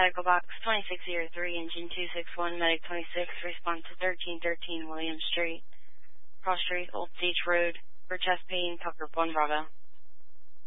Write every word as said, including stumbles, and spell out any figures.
Medical Box twenty-six oh three, Engine two six one, Medic twenty-six, respond to thirteen thirteen William Street, Cross Street, Old Beach Road, for chest pain, Tucker one Bravo.